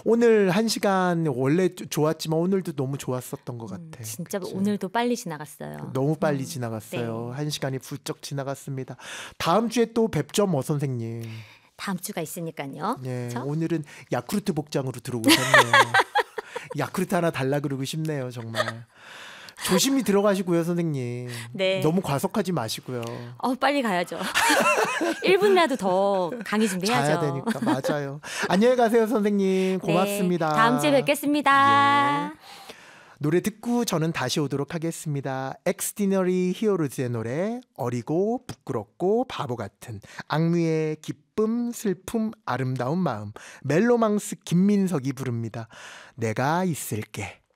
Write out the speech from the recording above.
오늘 1시간 원래 좋았지만 오늘도 너무 좋았었던 것 같아. 진짜 그치? 오늘도 빨리 지나갔어요. 너무 빨리 지나갔어요. 네. 1시간이 훌쩍 지나갔습니다. 다음 주에 또 뵙죠, 뭐 선생님. 다음 주가 있으니까요. 예, 그쵸? 오늘은 야쿠르트 복장으로 들어오셨네요. 야쿠르트 하나 달라 그러고 싶네요, 정말. 조심히 들어가시고요, 선생님. 네. 너무 과속하지 마시고요. 빨리 가야죠. 1분이라도 더 강의 준비해야죠. 자야 되니까. 맞아요. 안녕히 가세요, 선생님. 고맙습니다. 네, 다음 주에 뵙겠습니다. 예. 노래 듣고 저는 다시 오도록 하겠습니다. 엑스디너리 히어로즈의 노래 어리고 부끄럽고 바보 같은 악뮤의 기쁨, 슬픔, 아름다운 마음 멜로망스 김민석이 부릅니다. 내가 있을게.